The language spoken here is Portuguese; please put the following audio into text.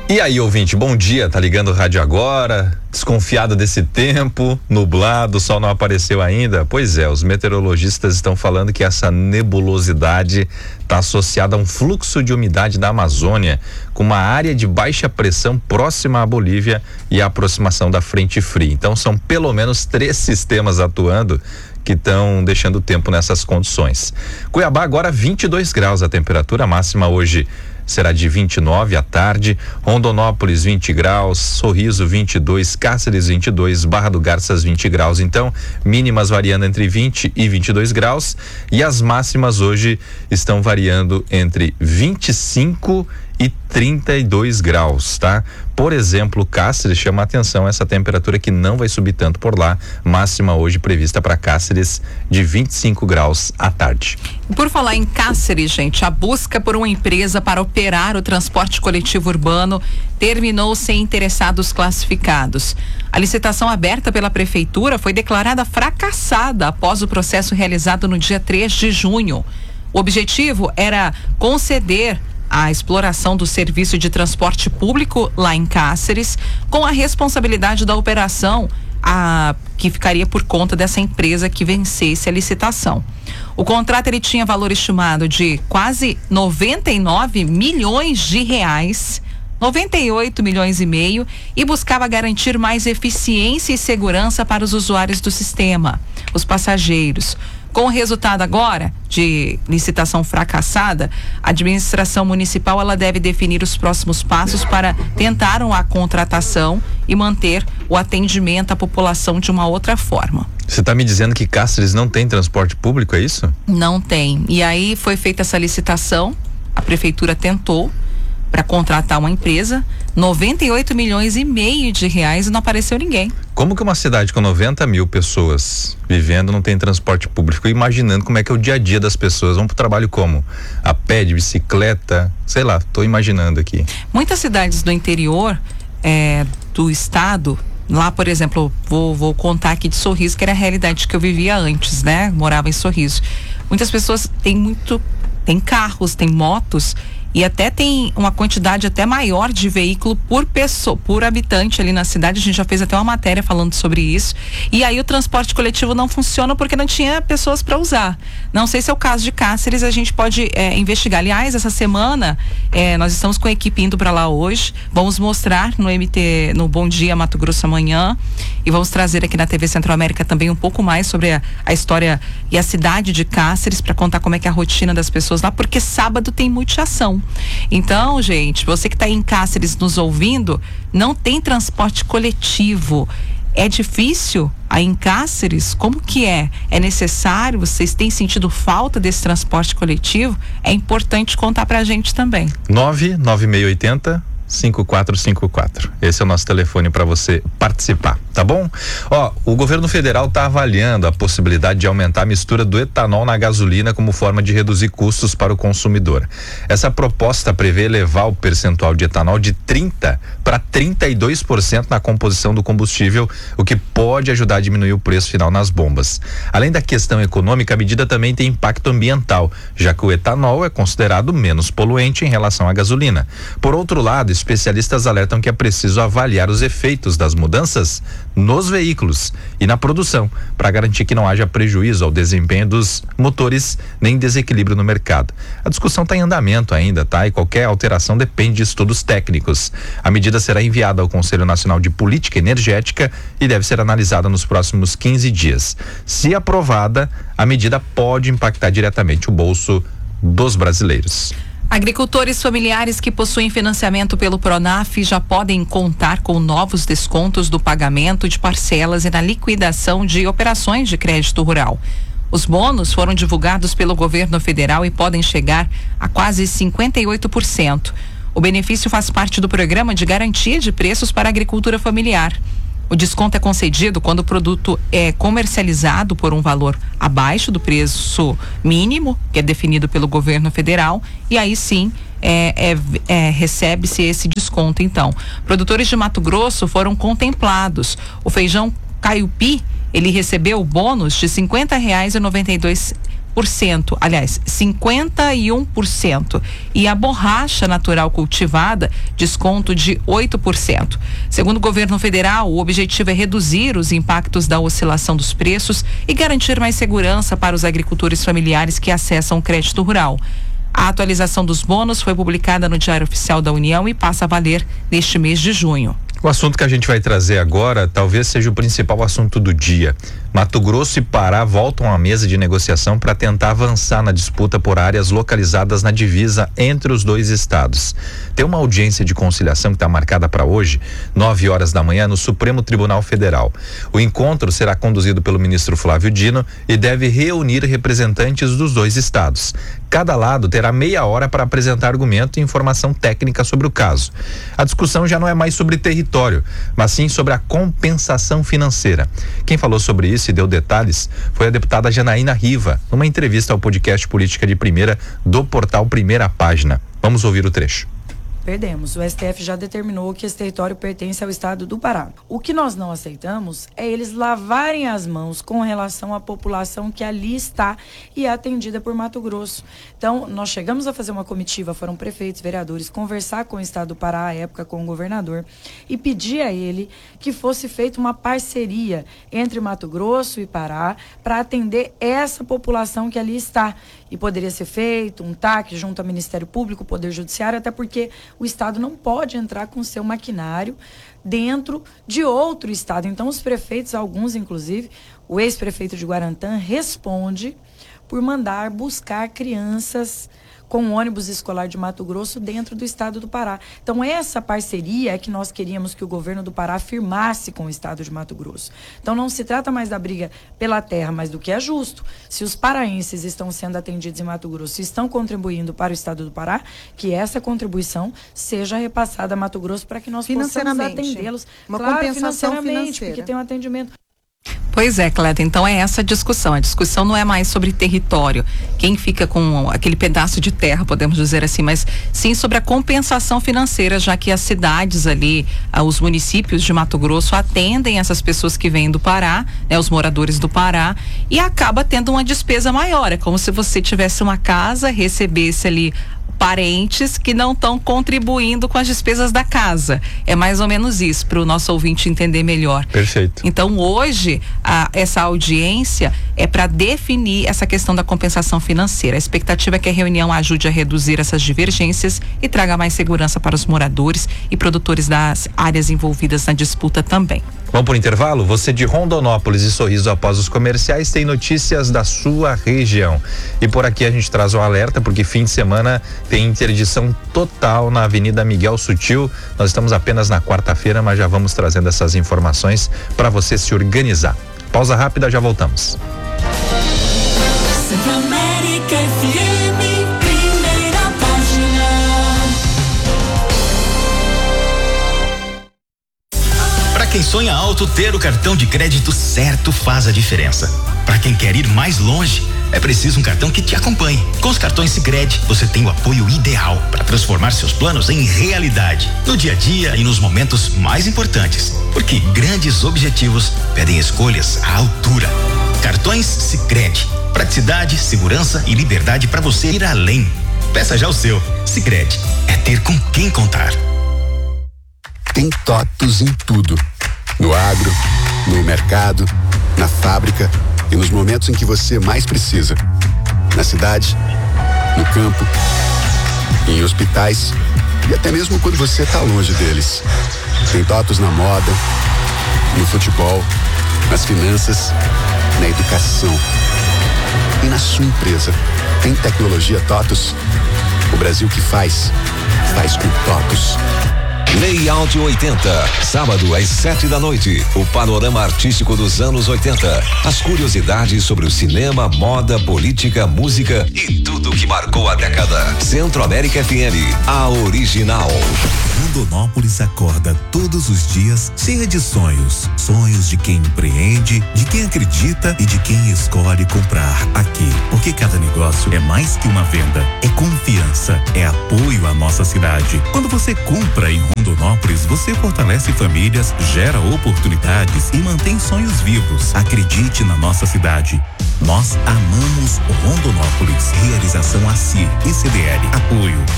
E aí, ouvinte, bom dia, tá ligando o rádio agora, desconfiado desse tempo, nublado, o sol não apareceu ainda? Pois é, os meteorologistas estão falando que essa nebulosidade está associada a um fluxo de umidade da Amazônia, com uma área de baixa pressão próxima à Bolívia e a aproximação da frente fria. Então são pelo menos 3 sistemas atuando que estão deixando o tempo nessas condições. Cuiabá agora 22 graus, a temperatura máxima hoje será de 29 à tarde, Rondonópolis 20 graus, Sorriso 22, Cáceres 22, Barra do Garças 20 graus. Então, mínimas variando entre 20 e 22 graus e as máximas hoje estão variando entre 25 e 32 graus, tá? Por exemplo, Cáceres chama a atenção essa temperatura que não vai subir tanto por lá, máxima hoje prevista para Cáceres de 25 graus à tarde. Por falar em Cáceres, gente, a busca por uma empresa para operar o transporte coletivo urbano terminou sem interessados classificados. A licitação aberta pela prefeitura foi declarada fracassada após o processo realizado no dia 3 de junho. O objetivo era conceder a exploração do serviço de transporte público lá em Cáceres, com a responsabilidade da operação que ficaria por conta dessa empresa que vencesse a licitação. O contrato ele tinha valor estimado de quase 99 milhões de reais, 98 milhões e meio, e buscava garantir mais eficiência e segurança para os usuários do sistema, os passageiros. Com o resultado agora de licitação fracassada, a administração municipal ela deve definir os próximos passos para tentar a contratação e manter o atendimento à população de uma outra forma. Você está me dizendo que Cáceres não tem transporte público, é isso? Não tem. E aí foi feita essa licitação, a prefeitura tentou para contratar uma empresa, 98 milhões e meio de reais e não apareceu ninguém. Como que uma cidade com 90 mil pessoas vivendo não tem transporte público? Fico imaginando como é que é o dia a dia das pessoas. Vão pro trabalho como? A pé, de bicicleta? Sei lá, tô imaginando aqui. Muitas cidades do interior do estado, lá, por exemplo, vou contar aqui de Sorriso, que era a realidade que eu vivia antes, né? Morava em Sorriso. Muitas pessoas têm carros, têm motos, e até tem uma quantidade até maior de veículo por habitante ali na cidade. A gente já fez até uma matéria falando sobre isso. E aí o transporte coletivo não funciona porque não tinha pessoas para usar. Não sei se é o caso de Cáceres, a gente pode investigar. Aliás, essa semana nós estamos com a equipe indo para lá hoje. Vamos mostrar no Bom Dia Mato Grosso amanhã, e vamos trazer aqui na TV Centro-América também um pouco mais sobre a história e a cidade de Cáceres, para contar como é que é a rotina das pessoas lá, porque sábado tem multiação. Então, gente, você que está em Cáceres nos ouvindo, não tem transporte coletivo. É difícil aí em Cáceres? Como que é? É necessário? Vocês têm sentido falta desse transporte coletivo? É importante contar pra gente também. 99680 5454. Esse é o nosso telefone para você participar, tá bom? O governo federal está avaliando a possibilidade de aumentar a mistura do etanol na gasolina como forma de reduzir custos para o consumidor. Essa proposta prevê elevar o percentual de etanol de 30% para 32% na composição do combustível, o que pode ajudar a diminuir o preço final nas bombas. Além da questão econômica, a medida também tem impacto ambiental, já que o etanol é considerado menos poluente em relação à gasolina. Por outro lado, especialistas alertam que é preciso avaliar os efeitos das mudanças nos veículos e na produção, para garantir que não haja prejuízo ao desempenho dos motores nem desequilíbrio no mercado. A discussão está em andamento ainda, tá? E qualquer alteração depende de estudos técnicos. A medida será enviada ao Conselho Nacional de Política Energética e deve ser analisada nos próximos 15 dias. Se aprovada, a medida pode impactar diretamente o bolso dos brasileiros. Agricultores familiares que possuem financiamento pelo Pronaf já podem contar com novos descontos do pagamento de parcelas e na liquidação de operações de crédito rural. Os bônus foram divulgados pelo governo federal e podem chegar a quase 58%. O benefício faz parte do programa de garantia de preços para a agricultura familiar. O desconto é concedido quando o produto é comercializado por um valor abaixo do preço mínimo, que é definido pelo governo federal, e aí sim recebe-se esse desconto. Então, produtores de Mato Grosso foram contemplados. O feijão Caiupi, ele recebeu o bônus de R$ 50,92 aliás, 51%. E a borracha natural cultivada, desconto de 8%. Segundo o governo federal, o objetivo é reduzir os impactos da oscilação dos preços e garantir mais segurança para os agricultores familiares que acessam o crédito rural. A atualização dos bônus foi publicada no Diário Oficial da União e passa a valer neste mês de junho. O assunto que a gente vai trazer agora talvez seja o principal assunto do dia. Mato Grosso e Pará voltam à mesa de negociação para tentar avançar na disputa por áreas localizadas na divisa entre os dois estados. Tem uma audiência de conciliação que está marcada para hoje, 9h da manhã, no Supremo Tribunal Federal. O encontro será conduzido pelo ministro Flávio Dino e deve reunir representantes dos dois estados. Cada lado terá meia hora para apresentar argumento e informação técnica sobre o caso. A discussão já não é mais sobre território, mas sim sobre a compensação financeira. Quem falou sobre isso e deu detalhes foi a deputada Janaína Riva, numa entrevista ao podcast Política de Primeira do portal Primeira Página. Vamos ouvir o trecho. Perdemos. O STF já determinou que esse território pertence ao estado do Pará. O que nós não aceitamos é eles lavarem as mãos com relação à população que ali está e é atendida por Mato Grosso. Então, nós chegamos a fazer uma comitiva, foram prefeitos, vereadores, conversar com o estado do Pará, à época com o governador, e pedir a ele que fosse feita uma parceria entre Mato Grosso e Pará para atender essa população que ali está. E poderia ser feito um TAC junto ao Ministério Público, Poder Judiciário, até porque o Estado não pode entrar com seu maquinário dentro de outro Estado. Então, os prefeitos, alguns inclusive, o ex-prefeito de Guarantã responde por mandar buscar crianças com ônibus escolar de Mato Grosso dentro do estado do Pará. Então, essa parceria é que nós queríamos que o governo do Pará firmasse com o estado de Mato Grosso. Então, não se trata mais da briga pela terra, mas do que é justo. Se os paraenses estão sendo atendidos em Mato Grosso e estão contribuindo para o estado do Pará, que essa contribuição seja repassada a Mato Grosso para que nós possamos atendê-los. Uma compensação financeira. Porque tem um atendimento. Pois é, Clédia, então é essa a discussão. A discussão não é mais sobre território, quem fica com aquele pedaço de terra, podemos dizer assim, mas sim sobre a compensação financeira, já que as cidades ali, os municípios de Mato Grosso atendem essas pessoas que vêm do Pará, né, os moradores do Pará, e acaba tendo uma despesa maior. É como se você tivesse uma casa, recebesse ali parentes que não estão contribuindo com as despesas da casa. É mais ou menos isso, para o nosso ouvinte entender melhor. Perfeito. Então, hoje, essa audiência é para definir essa questão da compensação financeira. A expectativa é que a reunião ajude a reduzir essas divergências e traga mais segurança para os moradores e produtores das áreas envolvidas na disputa também. Vamos por intervalo? Você de Rondonópolis e Sorriso após os comerciais tem notícias da sua região. E por aqui a gente traz um alerta, porque fim de semana tem interdição total na Avenida Miguel Sutil. Nós estamos apenas na quarta-feira, mas já vamos trazendo essas informações para você se organizar. Pausa rápida, já voltamos. Quem sonha alto, ter o cartão de crédito certo faz a diferença. Para quem quer ir mais longe, é preciso um cartão que te acompanhe. Com os cartões Sicredi, você tem o apoio ideal para transformar seus planos em realidade, no dia a dia e nos momentos mais importantes, porque grandes objetivos pedem escolhas à altura. Cartões Sicredi, praticidade, segurança e liberdade para você ir além. Peça já o seu. Sicredi, é ter com quem contar. Tem TOTUS em tudo. No agro, no mercado, na fábrica e nos momentos em que você mais precisa. Na cidade, no campo, em hospitais e até mesmo quando você está longe deles. Tem TOTUS na moda, no futebol, nas finanças, na educação e na sua empresa. Tem tecnologia TOTUS? O Brasil que faz com TOTUS. Layout 80, sábado às 19h. O panorama artístico dos anos 80. As curiosidades sobre o cinema, moda, política, música e tudo que marcou a década. Centro-América FM, a original. Rondonópolis acorda todos os dias cheia de sonhos. Sonhos de quem empreende, de quem acredita e de quem escolhe comprar aqui. Porque cada negócio é mais que uma venda. É confiança, é apoio à nossa cidade. Quando você compra em Rondonópolis, você fortalece famílias, gera oportunidades e mantém sonhos vivos. Acredite na nossa cidade. Nós amamos Rondonópolis. Realização ACIR e CDL. Apoio